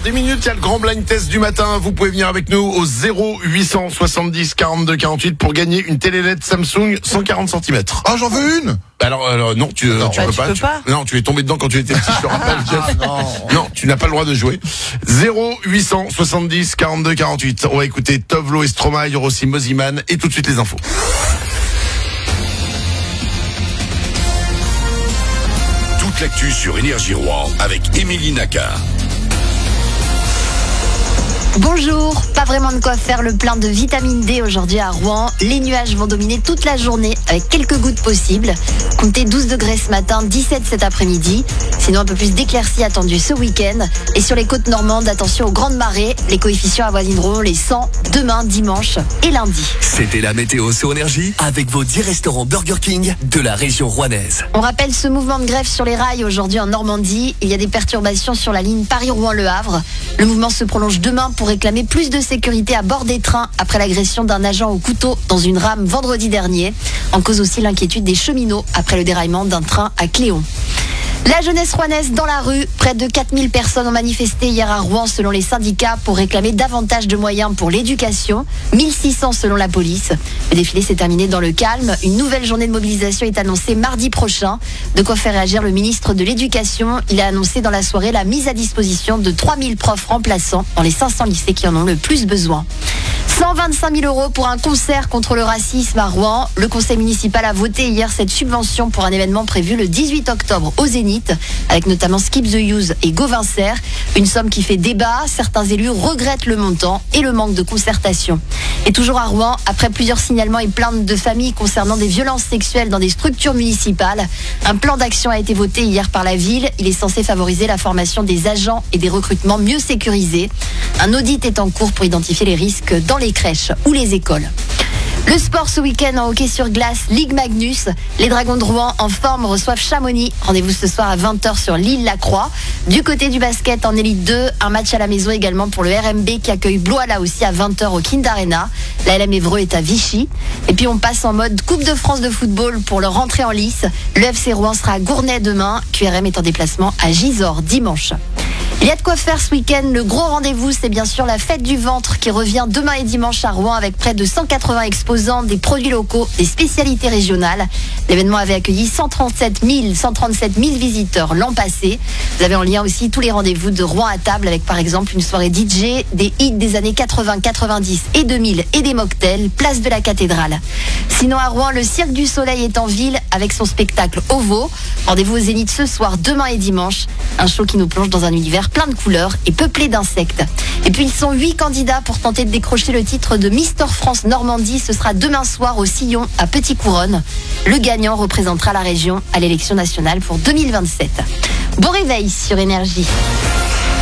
10 minutes, il y a le grand blind test du matin. Vous pouvez venir avec nous au 0870 42 48 pour gagner une télé LED Samsung 140 cm. Ah, j'en veux une. Alors non, tu peux pas. Non, tu es tombé dedans quand tu étais petit, je te rappelle, Jeff. Non, tu n'as pas le droit de jouer. 0870 42 48. On va écouter Tovlo et Stromae, il y aura aussi Moziman et tout de suite les infos. Toute l'actu sur Énergie Rouen avec Émilie Naka. Bonjour, pas vraiment de quoi faire le plein de vitamine D aujourd'hui à Rouen. Les nuages vont dominer toute la journée avec quelques gouttes possibles. Comptez 12 degrés ce matin, 17 cet après-midi. Sinon un peu plus d'éclaircies attendues ce week-end. Et sur les côtes normandes, attention aux grandes marées. Les coefficients avoisineront les 100 demain, dimanche et lundi. C'était la météo sur Énergie avec vos 10 restaurants Burger King de la région rouennaise. On rappelle ce mouvement de grève sur les rails aujourd'hui en Normandie. Il y a des perturbations sur la ligne Paris-Rouen-Le Havre. Le mouvement se prolonge demain pour réclamer plus de sécurité à bord des trains après l'agression d'un agent au couteau dans une rame vendredi dernier. En cause aussi l'inquiétude des cheminots après le déraillement d'un train à Cléon. La jeunesse rouennaise dans la rue. Près de 4000 personnes ont manifesté hier à Rouen selon les syndicats pour réclamer davantage de moyens pour l'éducation. 1600 selon la police. Le défilé s'est terminé dans le calme. Une nouvelle journée de mobilisation est annoncée mardi prochain. De quoi faire réagir le ministre de l'Éducation. Il a annoncé dans la soirée la mise à disposition de 3000 profs remplaçants dans les 500 lycées qui en ont le plus besoin. 125 000 € pour un concert contre le racisme à Rouen. Le conseil municipal a voté hier cette subvention pour un événement prévu le 18 octobre au Zénith, avec notamment Skip the Use et Gauvin Serre. Une somme qui fait débat. Certains élus regrettent le montant et le manque de concertation. Et toujours à Rouen, après plusieurs signalements et plaintes de familles concernant des violences sexuelles dans des structures municipales, un plan d'action a été voté hier par la ville. Il est censé favoriser la formation des agents et des recrutements mieux sécurisés. Un audit est en cours pour identifier les risques dans les crèches ou les écoles. Le sport ce week-end en hockey sur glace, Ligue Magnus. Les Dragons de Rouen en forme reçoivent Chamonix. Rendez-vous ce soir à 20h sur l'île Lacroix. Du côté du basket en Élite 2, un match à la maison également pour le RMB qui accueille Blois là aussi à 20h au Kind Arena. La LM Évreux est à Vichy. Et puis on passe en mode Coupe de France de football pour leur rentrée en lice. Le FC Rouen sera à Gournay demain. QRM est en déplacement à Gisors dimanche. Il y a de quoi faire ce week-end. Le gros rendez-vous, c'est bien sûr la fête du ventre qui revient demain et dimanche à Rouen avec près de 180 exposants, des produits locaux, des spécialités régionales. L'événement avait accueilli 137 000 visiteurs l'an passé. Vous avez en lien aussi tous les rendez-vous de Rouen à table avec par exemple une soirée DJ, des hits des années 80, 90 et 2000 et des mocktails, place de la cathédrale. Sinon à Rouen, le Cirque du Soleil est en ville avec son spectacle OVO. Rendez-vous au Zénith ce soir, demain et dimanche. Un show qui nous plonge dans un univers plein de couleurs et peuplé d'insectes. Et puis ils sont 8 candidats pour tenter de décrocher le titre de Mister France Normandie. Ce sera demain soir au Sillon à Petit-Couronne. Le gagnant représentera la région à l'élection nationale pour 2027. Bon réveil sur Énergie.